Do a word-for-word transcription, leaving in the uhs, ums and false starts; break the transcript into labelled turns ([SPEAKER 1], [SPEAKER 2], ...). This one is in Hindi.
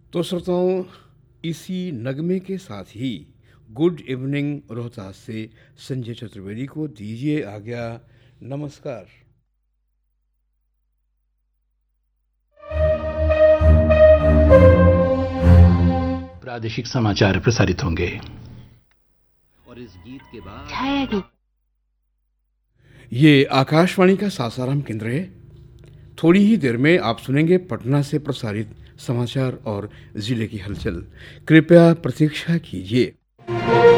[SPEAKER 1] तो श्रोताओं, इसी नगमे के साथ ही गुड इवनिंग रोहतास से संजय चतुर्वेदी को दीजिए आज्ञा। नमस्कार।
[SPEAKER 2] प्रादेशिक समाचार प्रसारित होंगे
[SPEAKER 3] और इस गीत के बाद
[SPEAKER 4] छाया गीत।
[SPEAKER 1] ये आकाशवाणी का सासाराम केंद्र है। थोड़ी ही देर में आप सुनेंगे पटना से प्रसारित समाचार और जिले की हलचल। कृपया प्रतीक्षा कीजिए।